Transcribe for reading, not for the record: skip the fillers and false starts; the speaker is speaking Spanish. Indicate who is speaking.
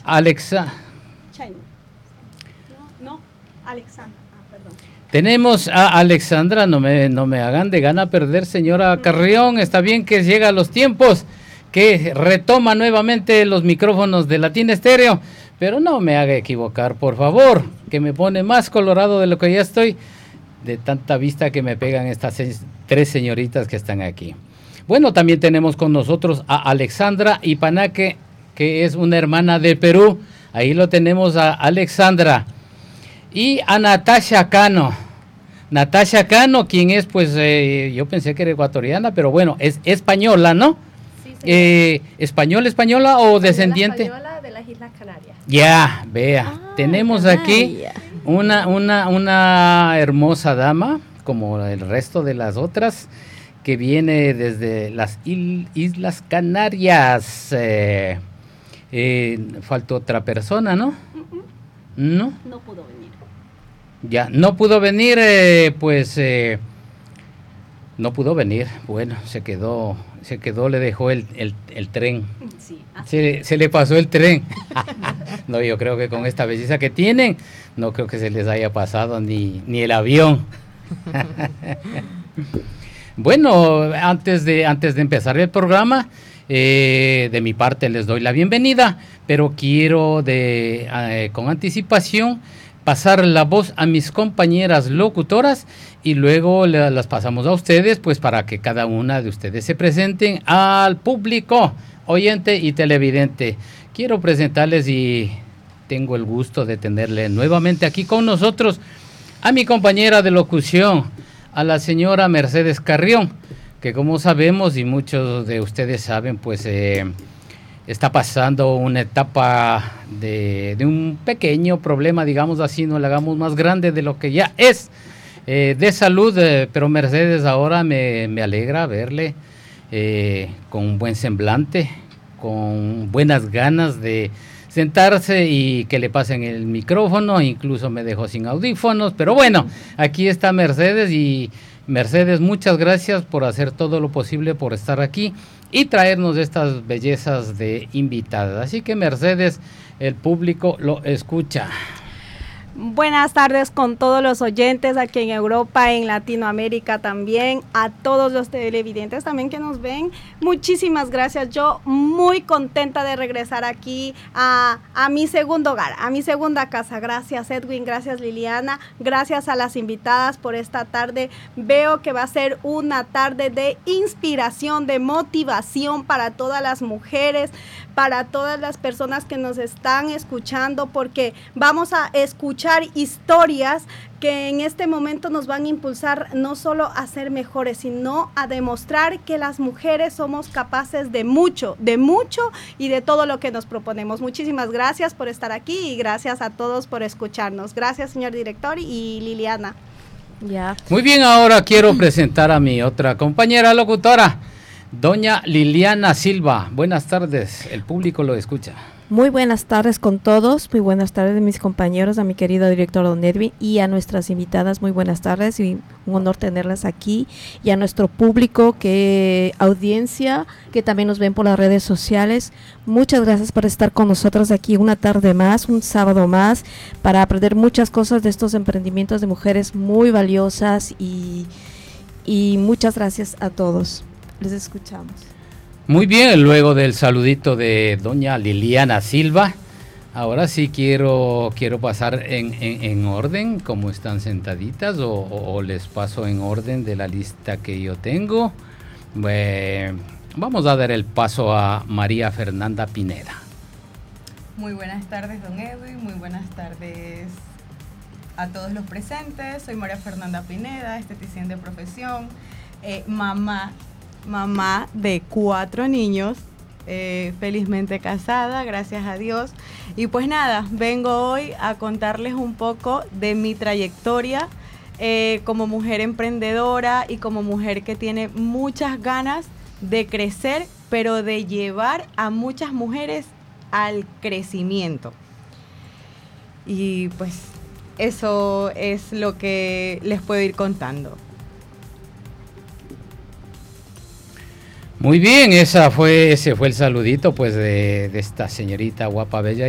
Speaker 1: Alexa.
Speaker 2: No, Alexandra. Perdón.
Speaker 1: Tenemos a Alexandra, no me hagan de gana perder, señora Carrión. Está bien que llega a los tiempos, que retoma nuevamente los micrófonos de Latina Estéreo, pero no me haga equivocar, por favor, que me pone más colorado de lo que ya estoy, de tanta vista que me pegan estas tres señoritas que están aquí. Bueno, también tenemos con nosotros a Alexandra Ipanaque, que es una hermana de Perú. Ahí lo tenemos a Alexandra. Y a Natasha Cano. Natasha Cano, quien es, pues, yo pensé que era ecuatoriana, pero bueno, es española, ¿no? Sí, ¿Española o descendiente?
Speaker 3: Española de las Islas Canarias.
Speaker 1: Ya, vea. Tenemos aquí una hermosa dama, como el resto de las otras, que viene desde las Islas Canarias. Falta otra persona, ¿no? ¿No?
Speaker 2: No pudo venir.
Speaker 1: Ya, no pudo venir, no pudo venir. Bueno, se quedó, le dejó el tren.
Speaker 2: Sí,
Speaker 1: se le pasó el tren. No, yo creo que con esta belleza que tienen, no creo que se les haya pasado ni el avión. Bueno, antes de empezar el programa, de mi parte les doy la bienvenida, pero quiero con anticipación pasar la voz a mis compañeras locutoras y luego las pasamos a ustedes, pues para que cada una de ustedes se presenten al público, oyente y televidente. Quiero presentarles, y tengo el gusto de tenerle nuevamente aquí con nosotros, a mi compañera de locución, a la señora Mercedes Carrión, que como sabemos y muchos de ustedes saben, pues está pasando una etapa de un pequeño problema, digamos así, no le hagamos más grande de lo que ya es, de salud, pero Mercedes ahora me alegra verle con un buen semblante, con buenas ganas de sentarse y que le pasen el micrófono. Incluso me dejó sin audífonos, pero bueno, aquí está Mercedes. Y Mercedes, muchas gracias por hacer todo lo posible por estar aquí y traernos estas bellezas de invitadas. Así que Mercedes, el público lo escucha.
Speaker 2: Buenas tardes con todos los oyentes aquí en Europa, en Latinoamérica también, a todos los televidentes también que nos ven. Muchísimas gracias. Yo muy contenta de regresar aquí a mi segundo hogar, a mi segunda casa. Gracias Edwin, gracias Liliana, gracias a las invitadas por esta tarde. Veo que va a ser una tarde de inspiración, de motivación para todas las mujeres, para todas las personas que nos están escuchando, porque vamos a escuchar historias que en este momento nos van a impulsar no solo a ser mejores, sino a demostrar que las mujeres somos capaces de mucho y de todo lo que nos proponemos. Muchísimas gracias por estar aquí y gracias a todos por escucharnos. Gracias, señor director y Liliana.
Speaker 3: Ya.
Speaker 1: Muy bien, ahora quiero presentar a mi otra compañera locutora, doña Liliana Silva. Buenas tardes, el público lo escucha.
Speaker 3: Muy buenas tardes con todos, muy buenas tardes a mis compañeros, a mi querido director don Edwin y a nuestras invitadas, muy buenas tardes y un honor tenerlas aquí, y a nuestro público, audiencia que también nos ven por las redes sociales. Muchas gracias por estar con nosotros aquí una tarde más, un sábado más, para aprender muchas cosas de estos emprendimientos de mujeres muy valiosas, y muchas gracias a todos. Les escuchamos.
Speaker 1: Muy bien, luego del saludito de doña Liliana Silva, ahora sí quiero pasar en orden, como están sentaditas, o les paso en orden de la lista que yo tengo. Vamos a dar el paso a María Fernanda Pineda.
Speaker 4: Muy buenas tardes, don Edwin, muy buenas tardes a todos los presentes. Soy María Fernanda Pineda, esteticien de profesión, mamá de 4 niños, felizmente casada, gracias a Dios. Y pues nada, vengo hoy a contarles un poco de mi trayectoria como mujer emprendedora y como mujer que tiene muchas ganas de crecer, pero de llevar a muchas mujeres al crecimiento. Y pues eso es lo que les puedo ir contando.
Speaker 1: Muy bien, ese fue el saludito pues de esta señorita guapa, bella